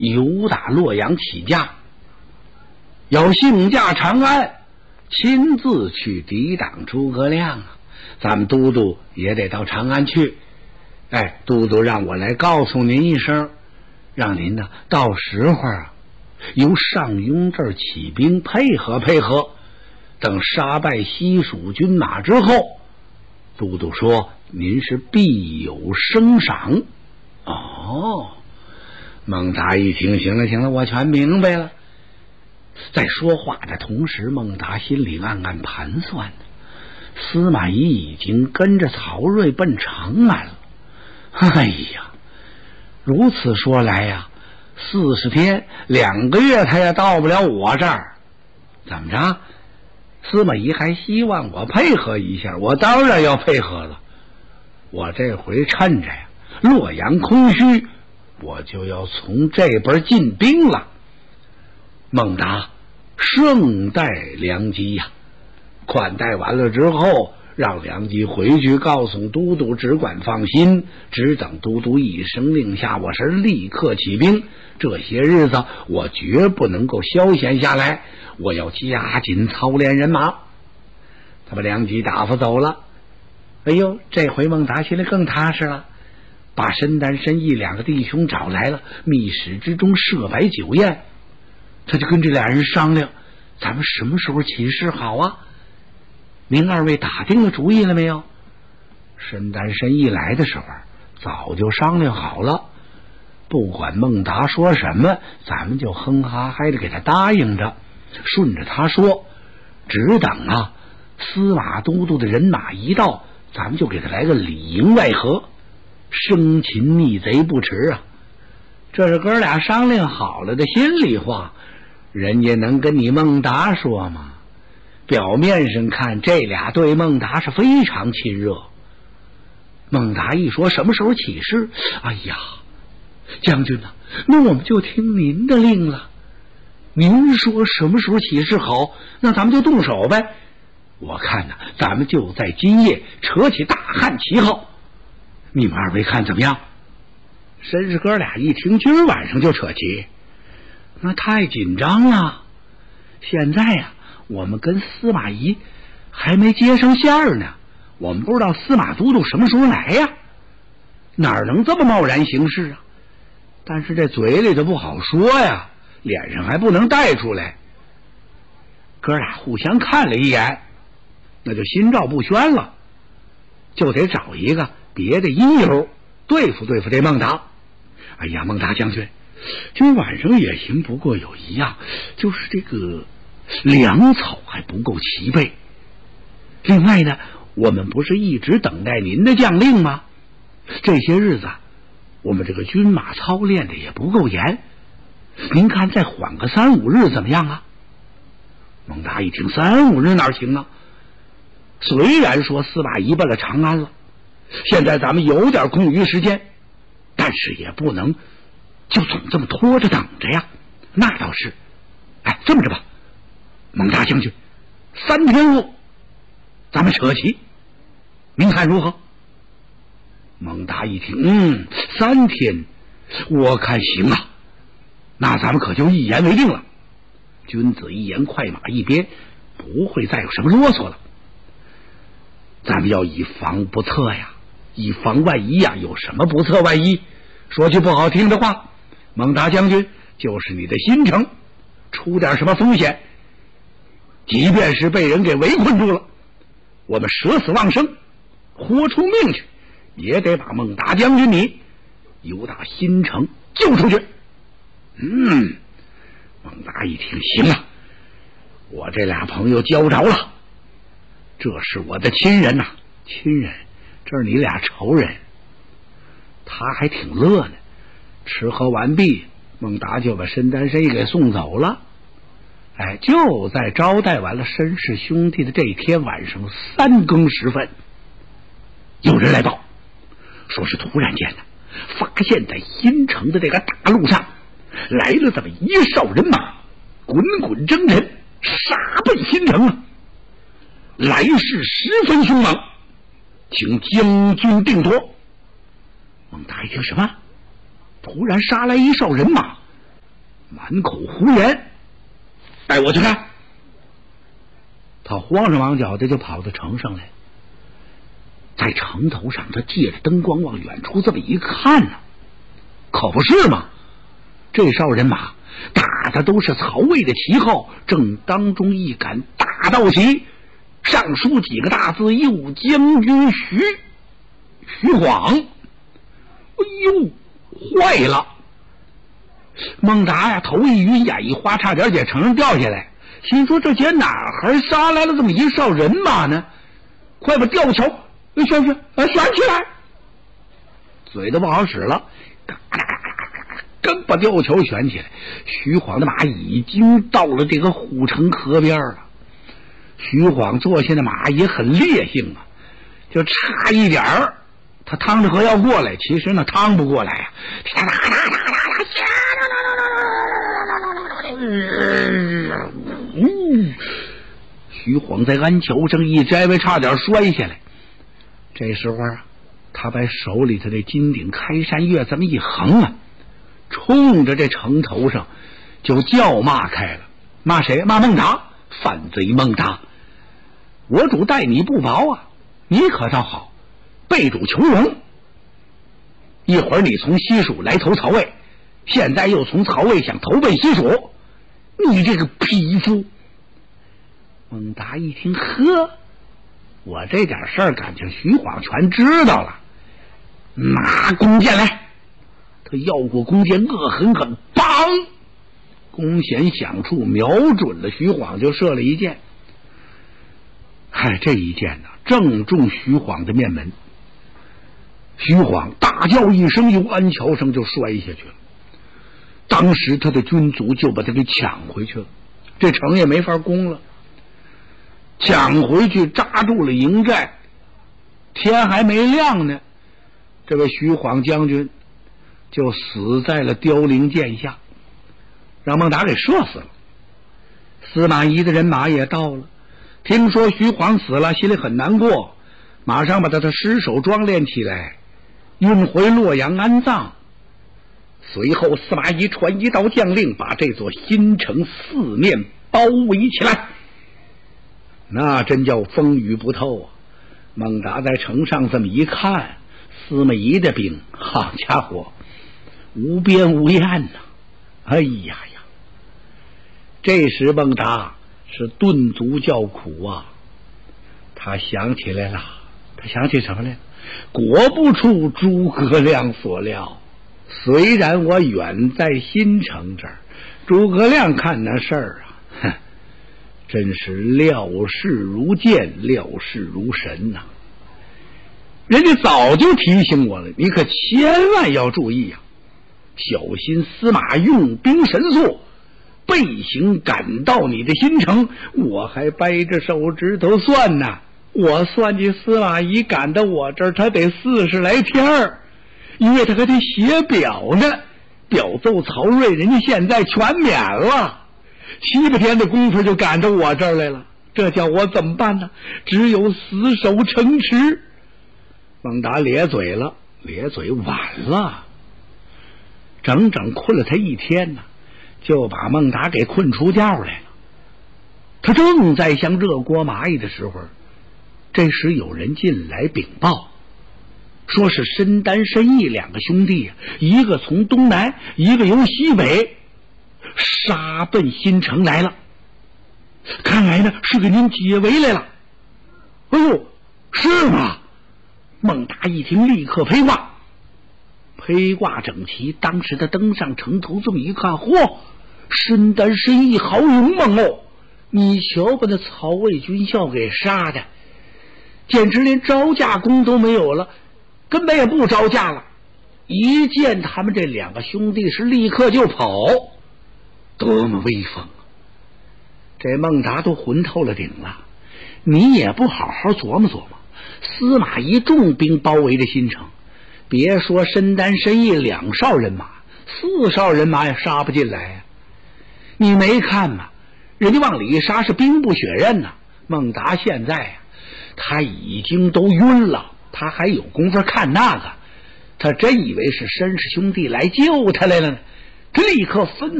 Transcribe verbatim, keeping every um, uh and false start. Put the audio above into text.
由打洛阳起驾，要幸驾长安，亲自去抵挡诸葛亮啊！咱们都督也得到长安去。哎，都督让我来告诉您一声，让您呢到时候啊，由上庸这儿起兵配合配合。等杀败西蜀军马之后，都督说您是必有升赏。哦，孟达一听，行了行了，我全明白了。在说话的同时，孟达心里暗暗盘算呢，司马懿已经跟着曹睿奔长安了。哎呀，如此说来呀，四十天两个月他也到不了我这儿。怎么着？司马懿还希望我配合一下，我当然要配合了。我这回趁着呀洛阳空虚，我就要从这边进兵了。孟达盛待梁基呀，款待完了之后，让梁基回去告诉都督，只管放心，只等都督一声令下，我是立刻起兵。这些日子我绝不能够消闲下来，我要加紧操练人马。他把梁基打发走了。哎呦，这回孟达心里更踏实了，把申丹、申义两个弟兄找来了，密室之中设摆酒宴。他就跟这俩人商量，咱们什么时候起事好啊？您二位打定了主意了没有？申丹、申义来的时候早就商量好了，不管孟达说什么，咱们就哼哈嗨的给他答应着，顺着他说，只等啊司马都督的人马一到，咱们就给他来个里应外合，生擒逆贼不迟啊！这是哥俩商量好了的心里话，人家能跟你孟达说吗？表面上看，这俩对孟达是非常亲热。孟达一说什么时候起事，哎呀，将军啊，那我们就听您的令了。您说什么时候起事好，那咱们就动手呗。我看呢，咱们就在今夜扯起大汉旗号，你们二位看怎么样？绅士哥俩一听今儿晚上就扯旗，那太紧张了。现在呀、啊，我们跟司马懿还没接上线儿呢，我们不知道司马都督什么时候来呀，哪能这么贸然行事啊？但是这嘴里头不好说呀，脸上还不能带出来。哥俩互相看了一眼，那就心照不宣了，就得找一个别的因由对付对付这孟达。哎呀，孟达将军，今晚上也行，不过有一样，就是这个粮草还不够齐备。另外呢，我们不是一直等待您的将令吗？这些日子我们这个军马操练的也不够严，您看再缓个三五日怎么样啊？孟达一听，三五日哪行啊？虽然说司马懿奔了长安了，现在咱们有点空余时间，但是也不能就总这么拖着等着呀。那倒是。哎，这么着吧，孟达将军，三天后咱们扯旗，您看如何？孟达一听，嗯，三天，我看行啊，那咱们可就一言为定了。君子一言，快马一鞭，不会再有什么啰嗦了。咱们要以防不测呀，以防万一呀，有什么不测万一？说句不好听的话，孟达将军就是你的新城，出点什么风险，即便是被人给围困住了，我们舍死忘生，豁出命去，也得把孟达将军你由打新城救出去。嗯，孟达一听，行了，我这俩朋友交着了，这是我的亲人呐、啊，亲人，这是你俩仇人。他还挺乐呢。吃喝完毕，孟达就把申丹、申义给送走了。哎，就在招待完了申氏兄弟的这一天晚上三更时分，有人来报，说是突然间呢，发现在新城的这个大路上来了这么一哨人马，滚滚征尘，杀奔新城啊！来势十分凶猛，请将军定夺。孟达一听，什么？突然杀来一哨人马， 满口胡言，带我去看。他慌上忙脚的就跑到城上来，在城头上，他借着灯光往远处这么一看呢，可不是嘛，这哨人马打的都是曹魏的旗号，正当中一杆大道旗，上书几个大字：右将军徐徐晃。哎呦，坏了！孟达呀，头一晕，眼一花，差点在城上掉下来，心说这姐哪还杀来了这么一哨人马呢？快把吊桥旋旋旋起来！嘴都不好使了，嘎嘎嘎嘎嘎，刚把吊桥旋起来，徐晃的马已经到了这个护城河边了。徐晃坐下的马也很烈性啊，就差一点儿，他趟着河要过来，其实呢趟不过来呀、啊。嗯，徐晃在鞍桥上一摘位，差点摔下来。这时候啊，他把手里头的金顶开山月这么一横啊，冲着这城头上就叫骂开了。骂谁？骂孟达，反贼孟达！我主待你不薄啊，你可倒好，背主求荣。一会儿你从西蜀来投曹魏，现在又从曹魏想投奔西蜀，你这个匹夫！孟达一听，呵，我这点事儿感情徐晃全知道了，拿弓箭来！他要过弓箭，恶狠狠，砰！弓弦响处，瞄准了徐晃，就射了一箭。嗨，这一箭呢，正中徐晃的面门。徐晃大叫一声，由鞍桥上就摔下去了。当时他的军卒就把他给抢回去了，这城也没法攻了。抢回去扎住了营寨，天还没亮呢，这位徐晃将军就死在了凋零箭下，让孟达给射死了。司马懿的人马也到了，听说徐晃死了，心里很难过，马上把他的尸首装殓起来，运回洛阳安葬。随后司马懿传一道将令，把这座新城四面包围起来。那真叫风雨不透啊！孟达在城上这么一看，司马懿的兵，好家伙，无边无沿呐、啊！哎呀呀！这时孟达是顿足叫苦啊！他想起来了，他想起什么来了？果不出诸葛亮所料，虽然我远在新城这儿，诸葛亮看那事儿啊，哼，真是料事如箭，料事如神呐、啊！人家早就提醒我了，你可千万要注意啊，小心司马用兵神速，背行赶到你的新城。我还掰着手指头算呢，我算计司马懿赶到我这儿，他得四十来天儿，因为他还得写表呢，表奏曹睿，人家现在全免了，七八天的功夫就赶到我这儿来了，这叫我怎么办呢？只有死守城池。孟达咧嘴了，咧嘴晚了，整整困了他一天呢，就把孟达给困出觉来了。他正在像热锅蚂蚁的时候，这时有人进来禀报，说是申丹申义两个兄弟，一个从东南，一个由西北，杀奔新城来了。看来呢是给您解围来了。哎呦，是吗？孟达一听，立刻披挂，披挂整齐。当时他登上城头，这么一看，嚯，申丹申义好勇猛哦！你瞧把那曹魏军校给杀的，简直连招架功都没有了，根本也不招架了。一见他们这两个兄弟是立刻就跑，多么威风！这孟达都魂透了顶了，你也不好好琢磨琢磨，司马懿重兵包围着新城，别说申丹申义两哨人马，四哨人马也杀不进来呀、啊！你没看吗？人家往里一杀是兵不血刃呐、啊！孟达现在啊，他已经都晕了，他还有功夫看那个？他真以为是申氏兄弟来救他来了呢？他立刻分